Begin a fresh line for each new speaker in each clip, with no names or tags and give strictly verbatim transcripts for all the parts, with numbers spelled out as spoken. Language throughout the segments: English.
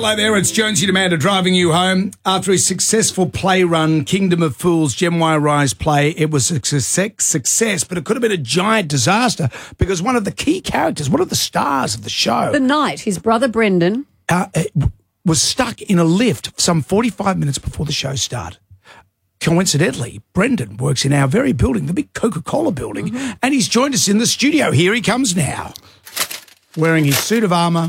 Hello there, it's Jonesy Amanda driving you home. After a successful play run, Kingdom of Fools, Gem Y Rise play, it was a success, success, but it could have been a giant disaster because one of the key characters, one of the stars of the show...
The Knight, his brother Brendan...
Uh, was stuck in a lift some forty-five minutes before the show started. Coincidentally, Brendan works in our very building, the big Coca-Cola building, mm-hmm. and he's joined us in the studio. Here he comes now, wearing his suit of armour.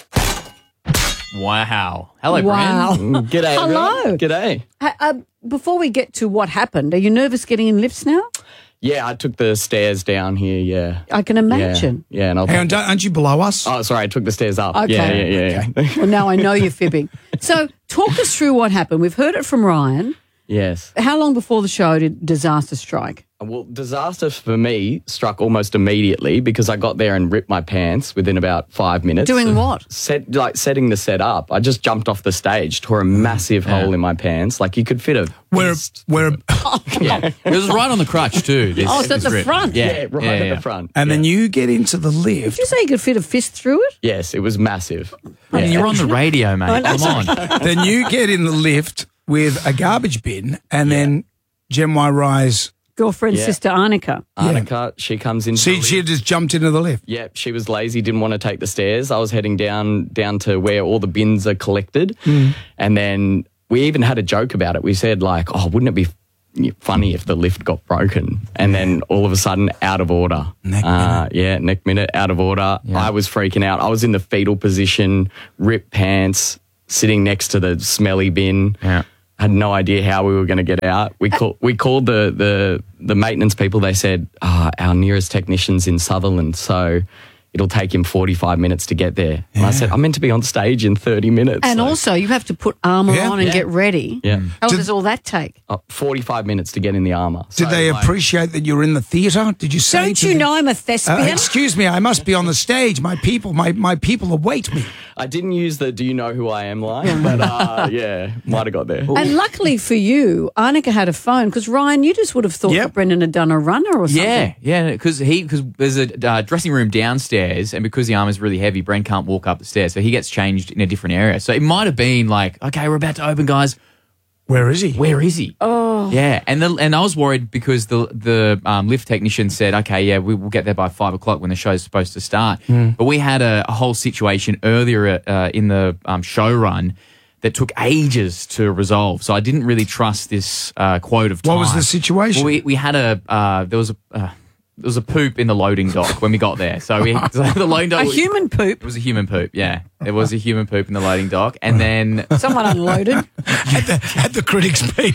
Wow. Hello,
wow.
Bren.
G'day,
Hello.
everyone. G'day.
Uh, uh, before we get to what happened, are you nervous getting in lifts now?
Yeah, I took the stairs down here, yeah.
I can imagine.
Yeah, yeah and I'll
Hang on, don't- aren't you below us?
Oh, sorry, I took the stairs up.
Okay.
Yeah, yeah, yeah. yeah.
Well, now I know you're fibbing. So talk us through what happened. We've heard it from Ryan.
Yes.
How long before the show did disaster strike?
Well, disaster for me struck almost immediately because I got there and ripped my pants within about five minutes.
Doing what?
Set, like setting the set up. I just jumped off the stage, tore a massive
Yeah.
hole in my pants. Like you could fit a...
We're, we're,
Yeah. It was right on the crutch, too. This-
Oh, so at
this
the
rip.
front?
Yeah,
Yeah, right
yeah,
at
yeah.
the front.
and
yeah.
then you get into the lift.
Did you say you could fit a fist through it?
Yes, it was massive.
I mean, you're on the radio, mate. Come on.
Then you get in the lift with a garbage bin, and then Gem Y Rise.
Girlfriend,
Yeah.
sister Annika.
Annika, she comes in.
She, she just jumped into the lift.
Yep, she was lazy, didn't want to take the stairs. I was heading down down to where all the bins are collected.
Mm.
And then we even had a joke about it. We said, like, oh, wouldn't it be f- funny if the lift got broken? And then all of a sudden, out of order.
Neck
uh, Yeah, neck minute, out of order.
Yeah.
I was freaking out. I was in the fetal position, ripped pants, sitting next to the smelly bin.
Yeah.
Had no idea how we were going to get out. We call, we called the, the the maintenance people. They said, oh, our nearest technician's in Sutherland, so it'll take him forty-five minutes to get there. And I said, I'm meant to be on stage in thirty minutes.
And
so-
also, you have to put armour
Yeah.
on and
Yeah.
get ready.
Yeah.
How long
Did-
does all that take?
Uh, forty-five minutes to get in the armour.
Did
So,
they
like,
appreciate that you're in the theatre? Did you say
Don't
to
you
them,
know I'm a
Uh,
thespian?
excuse me, I must be on the stage. My people, my, my people await me.
I didn't use the do you know who I am line, but uh, yeah, might have got there.
And luckily for you, Annika had a phone because Ryan, you just would have thought
Yep.
that Brendan had done a runner or something.
Yeah, yeah, because he because there's a uh, dressing room downstairs, and because the arm is really heavy, Brent can't walk up the stairs, so he gets changed in a different area. So it might have been like, okay, we're about to open, guys.
Where is he?
Where is he? Oh, yeah, and the, and I was worried because the the um, lift technician said, okay, yeah, we will get there by five o'clock when the show's supposed to start.
Mm.
But we had a, a whole situation earlier uh, in the um, show run that took ages to resolve. So I didn't really trust this uh, quote of time.
What was the situation?
Well, we we had a uh, there was a. Uh, there was a poop in the loading dock when we got there. So we so the loading dock
A human poop.
It was a human poop, yeah. There was a human poop in the loading dock. And then
Someone unloaded
Had the, had the critics been?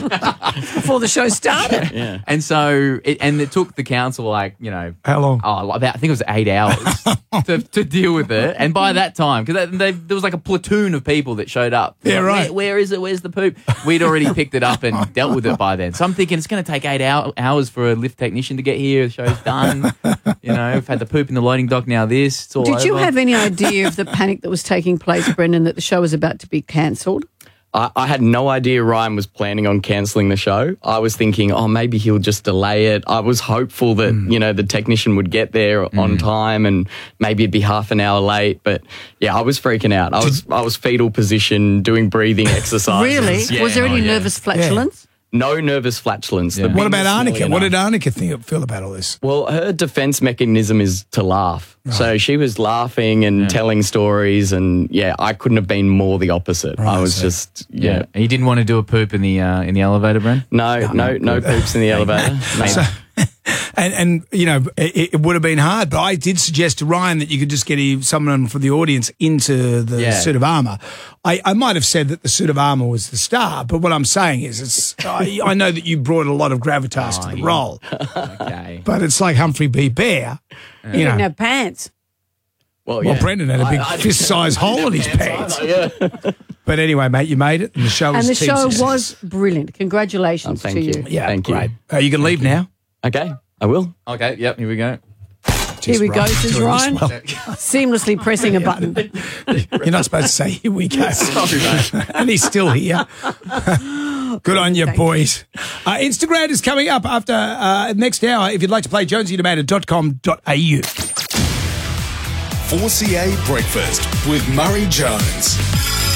before the show started.
Yeah.
and so it and it took the council like, you know,
How long?
oh, about I think it was eight hours to, to deal with it. And by that time, because they, they, there was like a platoon of people that showed up.
Yeah,
Like,
right.
Where, where is it? Where's the poop? We'd already picked it up and dealt with it by then. So I'm thinking it's going to take eight hour, hours for a lift technician to get here. The show's done. You know, we've had the poop in the loading dock. Now this. It's all
Did you
over.
have any idea of the panic that was taking place, Brendan, that the show was about to be cancelled?
I, I had no idea Ryan was planning on cancelling the show. I was thinking, oh, maybe he'll just delay it. I was hopeful that, you know, the technician would get there on time and maybe it'd be half an hour late. But yeah, I was freaking out. I was I was fetal position, doing breathing exercises.
Really?
Yeah.
Was there any
Oh, yeah.
nervous flatulence?
No nervous flatulence. The
Yeah.
bin
What about
was smelly
Annika? What did
enough.
Annika think, feel about all this?
Well, her defense mechanism is to laugh. So she was laughing and telling stories, and yeah, I couldn't have been more the opposite. I was
so-
just yeah.
Yeah. And you didn't want to do a poop in the uh, in the elevator, Bren?
No, no, no poops in the elevator. No.
So, and, and, you know, it, it would have been hard, but I did suggest to Ryan that you could just get a- someone from the audience into the
Yeah.
suit of armour. I, I might have said that the suit of armour was the star, but what I'm saying is, it's, I, I know that you brought a lot of gravitas to the
yeah.
role,
Okay.
but it's like Humphrey B. Bear. You
He didn't
know,
have pants.
Well,
well,
yeah.
Brendan had a big
I- I-
fist-sized hole in his pants.
Yeah.
But anyway, mate, you made it, and the show was
And the
team
show
success.
was brilliant. Congratulations
Oh, thank
to
you.
you.
Yeah,
Thank you.
great. Uh, you can leave now.
Okay, I will.
Okay, yep, here we go.
Here we go,
Ryan,
says
doing this
Ryan.
well.
Seamlessly pressing a button.
You're not supposed to say, here we go.
Sorry, mate.
And he's still here. Good on you,
Thank
boys. Uh, Instagram is coming up after uh, next hour. If you'd like to play, jonesy demand dot com dot a u.
four C A Breakfast with Murray Jones.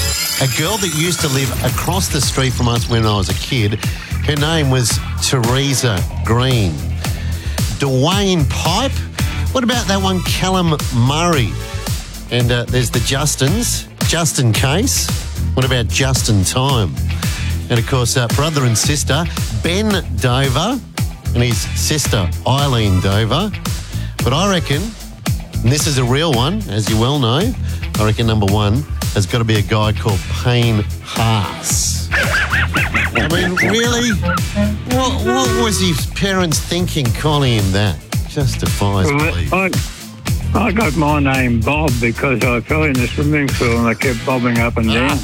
a girl that used to live across the street from us when I was a kid. Her name was Teresa Green. Dwayne Pipe. What about that one, Callum Murray? And uh, there's the Justins. Justin Case. What about Justin Time? And, of course, uh, brother and sister, Ben Dover and his sister, Eileen Dover. But I reckon, and this is a real one, as you well know, I reckon number one has got to be a guy called Payne Haas. I mean, really? What, what was his parents thinking calling him that? Just defies belief.
I, I got my name Bob because I fell in the swimming pool and I kept bobbing up and down.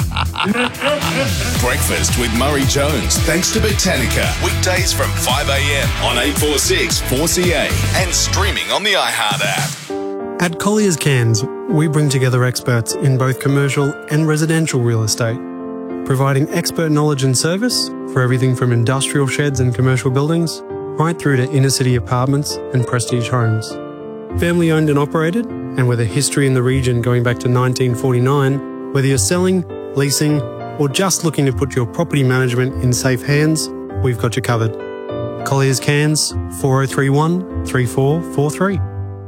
Breakfast with Murray Jones, thanks to Botanica. Weekdays from five a.m. on eight forty-six four C A and streaming on the iHeart app.
At Collier's Cairns, we bring together experts in both commercial and residential real estate, providing expert knowledge and service for everything from industrial sheds and commercial buildings right through to inner-city apartments and prestige homes. Family owned and operated, and with a history in the region going back to nineteen forty-nine, whether you're selling, leasing, or just looking to put your property management in safe hands, we've got you covered. Collier's Cairns, four oh three one, three four four three.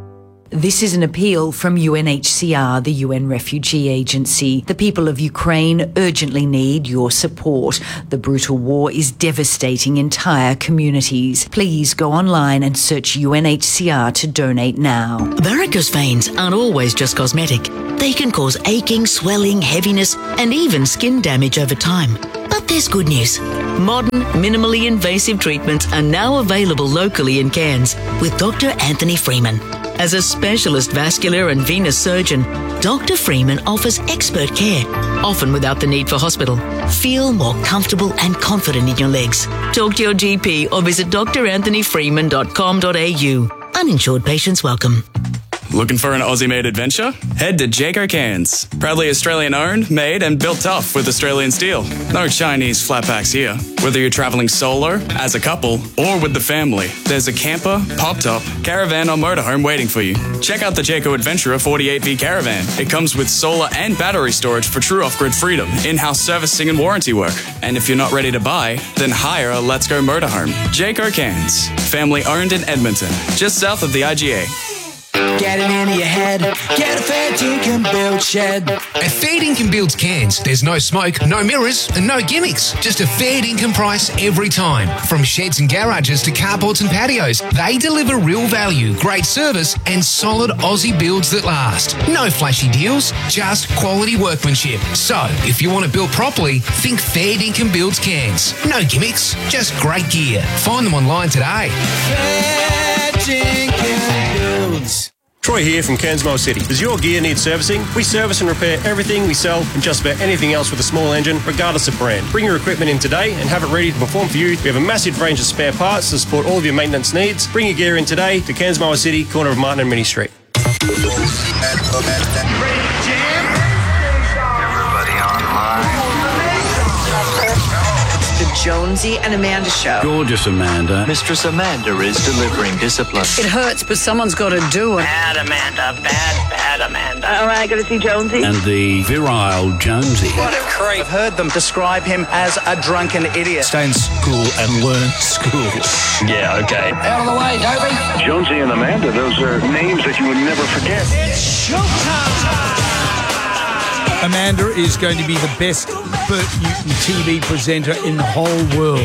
This is an appeal from U N H C R, the U N Refugee Agency. The people of Ukraine urgently need your support. The brutal war is devastating entire communities. Please go online and search U N H C R to donate now.
Varicose veins aren't always just cosmetic. They can cause aching, swelling, heaviness, and even skin damage over time. But there's good news. Modern, minimally invasive treatments are now available locally in Cairns with Doctor Anthony Freeman. As a specialist vascular and venous surgeon, Doctor Freeman offers expert care, often without the need for hospital. Feel more comfortable and confident in your legs. Talk to your G P or visit d r anthony freeman dot com dot a u. Uninsured patients welcome.
Looking for an Aussie-made adventure? Head to Jayco Cairns. Proudly Australian-owned, made and built tough with Australian steel. No Chinese flatbacks here. Whether you're travelling solo, as a couple, or with the family, there's a camper, pop-top, caravan or motorhome waiting for you. Check out the Jayco Adventurer forty-eight V Caravan. It comes with solar and battery storage for true off-grid freedom, in-house servicing and warranty work. And if you're not ready to buy, then hire a Let's Go motorhome. Jayco Cairns. Family-owned in Edmonton, just south of the I G A.
Get it into your head. Get a fair dinkum build shed.
At Fair Dinkum Builds Cairns, there's no smoke, no mirrors, and no gimmicks. Just a fair dinkum price every time. From sheds and garages to carports and patios, they deliver real value, great service, and solid Aussie builds that last. No flashy deals, just quality workmanship. So, if you want to build properly, think Fair Dinkum Builds Cairns. No gimmicks, just great gear. Find them online today.
Fair dinkum builds.
Troy here from Cairnsmore City. Does your gear need servicing? We service and repair everything we sell and just about anything else with a small engine, regardless of brand. Bring your equipment in today and have it ready to perform for you. We have a massive range of spare parts to support all of your maintenance needs. Bring your gear in today to Cairnsmore City, corner of Martin and Minnie Street.
The Jonesy and Amanda Show.
Gorgeous Amanda. Mistress Amanda is delivering discipline.
It hurts, but someone's got to do it.
Bad Amanda, bad, bad Amanda. All right, got to see Jonesy.
And the virile Jonesy.
What a creep. I've heard them describe him as a drunken idiot.
Stay in school and learn school.
Yeah, okay.
Out of the way, Toby.
Jonesy and Amanda, those are names that you would never forget.
It's showtime.
Amanda is going to be the best Bert Newton T V presenter in the whole world.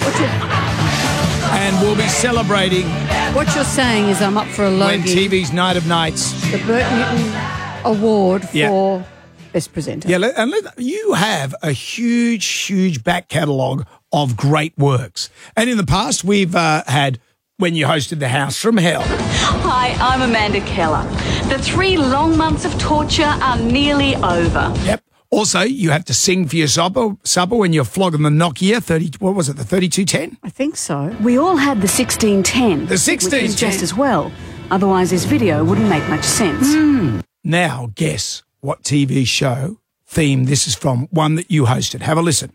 And we'll be celebrating...
What you're saying is I'm up for a Logie.
When T V's Night of Nights.
The Bert Newton Award for
yeah.
Best Presenter.
Yeah, and let, you have a huge, huge back catalogue of great works. And in the past, we've uh, had... when you hosted The House from Hell.
Hi, I'm Amanda Keller. The three long months of torture are nearly over.
Yep. Also, you have to sing for your supper, supper when you're flogging the Nokia thirty. What was it, the thirty-two ten?
I think so.
We all had the sixteen ten.
The sixteen ten.
Which is just as well. Otherwise, this video wouldn't make much sense.
Mm. Now, guess what T V show theme this is from? One that you hosted. Have a listen.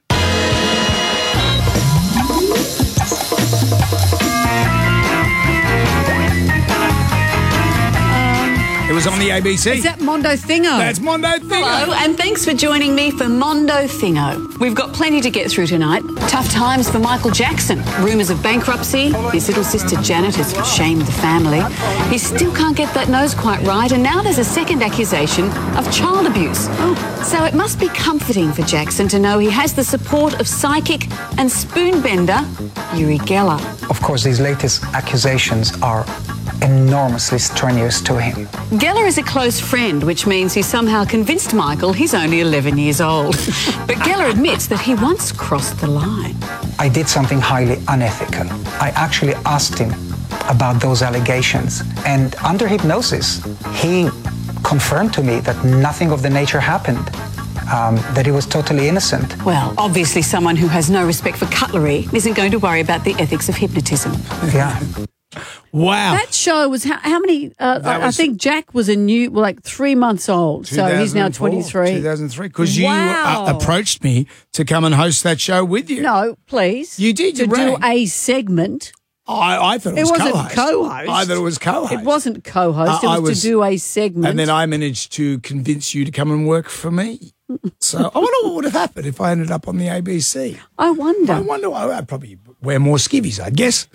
It was on the A B C.
Is that Mondo Thingo?
That's Mondo Thingo.
Hello, and thanks for joining me for Mondo Thingo. We've got plenty to get through tonight. Tough times for Michael Jackson. Rumours of bankruptcy. His little sister Janet has shamed the family. He still can't get that nose quite right, and now there's a second accusation of child abuse. So it must be comforting for Jackson to know he has the support of psychic and spoonbender Uri Geller.
Of course, these latest accusations are enormously strenuous to him.
Geller is a close friend, which means he somehow convinced Michael he's only eleven years old. But Geller admits that he once crossed the line.
I did something highly unethical. I actually asked him about those allegations, and under hypnosis, he confirmed to me that nothing of the nature happened, um, that he was totally innocent.
Well, obviously someone who has no respect for cutlery isn't going to worry about the ethics of hypnotism.
Yeah.
Wow.
That show was how, how many? Uh,
That
I,
was-
I think Jack was a new, well, like three months old. So he's now twenty-three.
two thousand three. Because
Wow.
you uh, approached me to come and host that show with you.
No, please.
You did.
To
You
do
rang.
a segment.
I, I thought it
It
was
wasn't
co-host.
co-host.
I thought it was co-host.
It wasn't co-host.
Uh,
it
I
was,
was-
to do a segment.
And then I managed to convince you to come and work for me. So I wonder what would have happened if I ended up on the A B C.
I wonder.
I wonder. I'd probably wear more skivvies, I'd guess.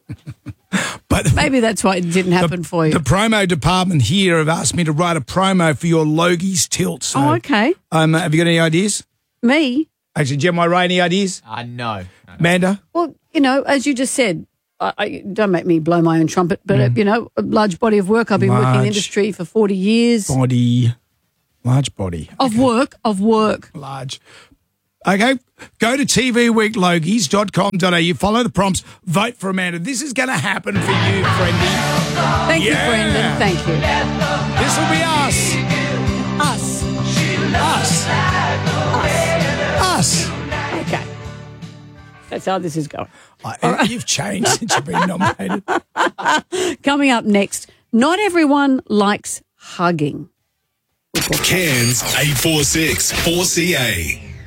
But
maybe that's why it didn't happen for you.
The promo department here have asked me to write a promo for your Logie's tilt. So,
Oh, okay.
Um, have you got any ideas?
Me?
Actually, Jem, am I right? Any ideas?
Uh, no.
Amanda?
Well, you know, as you just said, I, I, don't make me blow my own trumpet, but, uh, you know, a large body of work. I've been working in
Large
the industry for forty years.
Body. Large body.
Of work, of work.
Large. Okay, go to t v week logies dot com dot a u, follow the prompts, vote for Amanda. This is going to happen for you, friendy.
Thank you,
Yeah.
Brendan. Thank you.
This will be us.
Us.
Us. Us.
Okay. That's how this is going.
I, You've changed since you've been nominated.
Coming up next, not everyone likes hugging.
Cairns eight four six four C A.